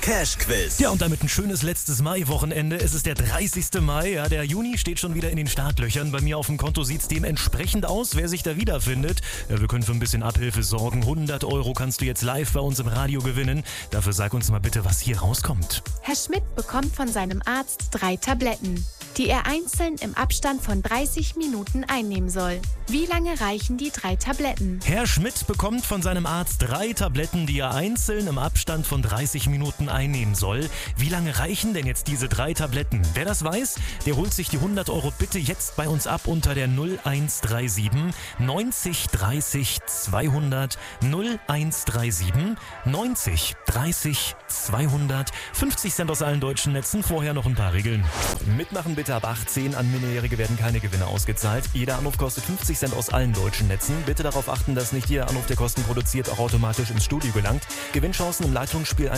Cash-Quiz. Ja, und damit ein schönes letztes Mai-Wochenende. Es ist der 30. Mai. Ja, der Juni steht schon wieder in den Startlöchern. Bei mir auf dem Konto sieht es dementsprechend aus, wer sich da wiederfindet. Ja, wir können für ein bisschen Abhilfe sorgen. 100 € kannst du jetzt live bei uns im Radio gewinnen. Dafür sag uns mal bitte, was hier rauskommt. Herr Schmidt bekommt von seinem Arzt 3 Tabletten, die er einzeln im Abstand von 30 Minuten einnehmen soll. Wie lange reichen die 3 Tabletten? Herr Schmidt bekommt von seinem Arzt 3 Tabletten, die er einzeln im Abstand von 30 Minuten einnehmen soll. Wie lange reichen denn jetzt diese 3 Tabletten? Wer das weiß, der holt sich die 100 € bitte jetzt bei uns ab unter der 0137 90 30 200 0137 90 30 200. 50 Cent aus allen deutschen Netzen, vorher noch ein paar Regeln. Mitmachen bitte ab 18, an Minderjährige werden keine Gewinne ausgezahlt. Jeder Anruf kostet 50 Cent aus allen deutschen Netzen. Bitte darauf achten, dass nicht jeder Anruf, der Kosten produziert, auch automatisch ins Studio gelangt. Gewinnchancen im Leitungsspiel